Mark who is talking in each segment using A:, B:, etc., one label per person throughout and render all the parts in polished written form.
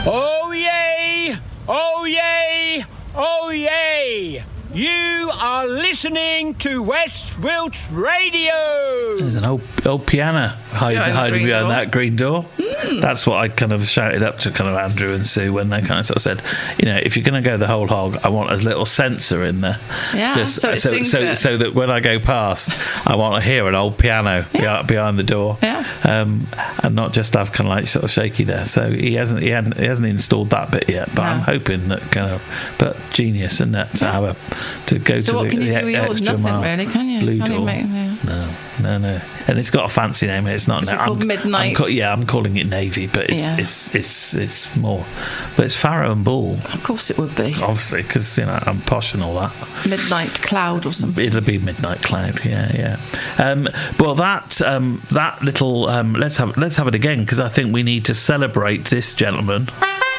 A: Oh yay! Oh yay! Oh yay! You are listening to West Wilts Radio.
B: There's an old piano hiding behind that green door. That's what I kind of shouted up to kind of Andrew and Sue when they kind of sort of said, you know, if you're going to go the whole hog, I want a little sensor in there.
C: Yeah,
B: just,
C: so
B: that when I go past, I want to hear an old piano behind the door.
C: Yeah.
B: And not just have kind of like sort of shaky there. So he hasn't installed that bit yet, but I'm hoping that kind of, but genius, isn't it, to have to go
C: so
B: to
C: what can you do with yours?
B: extra
C: Nothing
B: mile.
C: really, can you?
B: Blue
C: Can you
B: door.
C: make-
B: No. And it's got a fancy name. It's not.
C: Is it called Midnight?
B: I'm calling it Navy, but it's more. But it's Farrow and Ball,
C: Of course it would be.
B: obviously, because I'm posh and all that.
C: Midnight Cloud or something.
B: It'll be Midnight Cloud, yeah. Well, that little let's have it again, because I think we need to celebrate this gentleman.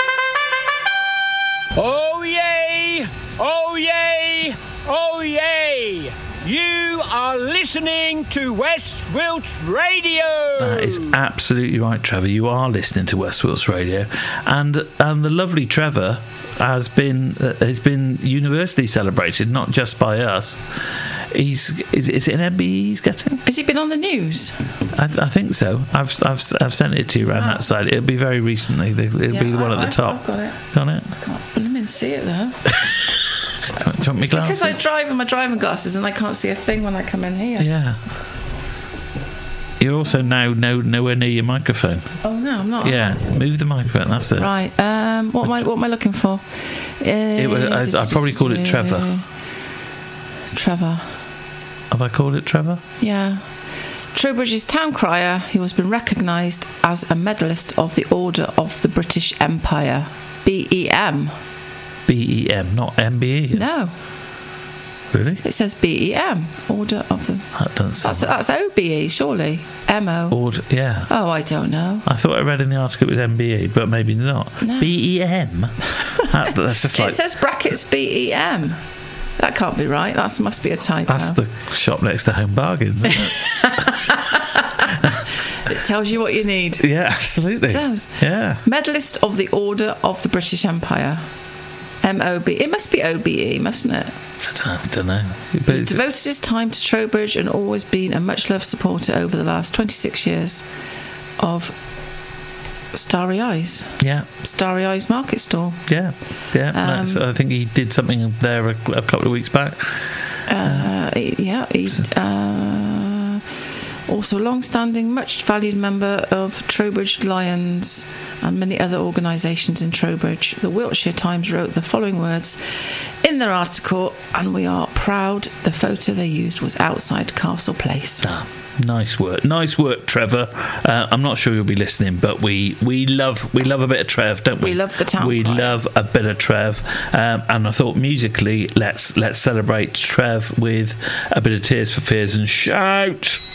A: Oh yay! Oh yay! Oh yay! You are listening to West Wilts Radio.
B: That is absolutely right, Trevor. You are listening to West Wilts Radio, and the lovely Trevor has been universally celebrated, not just by us. Is it an MBE he's getting?
C: Has he been on the news?
B: I think so. I've sent it to you around that side. It'll be very recently. It'll be the one at the top.
C: I've got it.
B: Got it?
C: I can't blooming see it though.
B: Do you want me glasses?
C: Because I drive in my driving glasses and I can't see a thing when I come in here.
B: Yeah. You're also now nowhere near your microphone.
C: Oh no, I'm not.
B: Yeah, move the microphone. That's it.
C: Right. What am I looking for?
B: I probably called it Trevor.
C: Trevor.
B: Have I called it Trevor?
C: Yeah. Trowbridge's town crier, who has been recognised as a medalist of the Order of the British Empire, BEM.
B: BEM, not MBE.
C: No,
B: Really?
C: it says BEM, Order of the.
B: That doesn't sound.
C: That's OBE, surely. MO.
B: Order, yeah.
C: Oh, I don't know.
B: I thought I read in the article it was MBE, but maybe not.
C: No.
B: BEM. That's just like.
C: It says brackets BEM. That can't be right. That must be a typo.
B: That's the shop next to Home Bargains, isn't it?
C: It tells you what you need.
B: Yeah, absolutely.
C: It does.
B: Yeah.
C: Medalist of the Order of the British Empire. MOB. It must be OBE, mustn't it?
B: I don't know.
C: He's devoted his time to Trowbridge and always been a much-loved supporter over the last 26 years of Starry Eyes.
B: Yeah.
C: Starry Eyes Market Stall.
B: Yeah. I think he did something there a couple of weeks back.
C: Also a long-standing, much-valued member of Trowbridge Lions and many other organisations in Trowbridge. The Wiltshire Times wrote the following words in their article, and we are proud the photo they used was outside Castle Place.
B: Nice work, Trevor. I'm not sure you'll be listening, but we love a bit of Trev, don't we?
C: We love the town.
B: We love a bit of Trev, and I thought musically, let's celebrate Trev with a bit of Tears for Fears and shout.